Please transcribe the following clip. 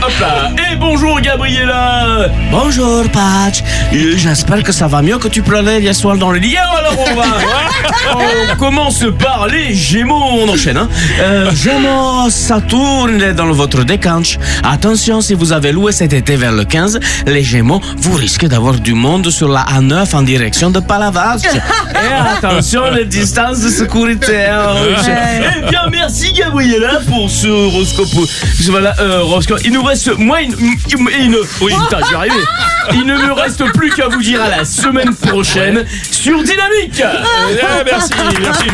Hop là. Et bonjour Gabriella. Bonjour Patch, j'espère que ça va mieux que tu pleurais hier soir dans le lit. Alors on commence par les Gémeaux, on enchaîne hein. Gémeaux, ça tourne dans votre décanche. Attention, si vous avez loué cet été vers le 15, les Gémeaux, vous risquez d'avoir du monde sur la A9 en direction de Palavas. Et attention les distances de sécurité. Eh bien merci Gabriella pour ce horoscope. Voilà, horoscope. Il nous reste oui, putain, j'y arrivé. Il ne me reste plus qu'à vous dire à la semaine prochaine sur Dynamique. Merci.